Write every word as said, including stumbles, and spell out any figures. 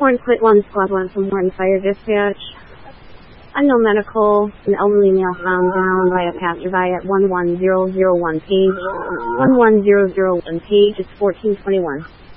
Horn Quit one, Squad one from Horn Fire Dispatch. Unknown medical, an elderly male found down by a passerby at one one zero zero one page. one one zero zero one page is fourteen twenty-one.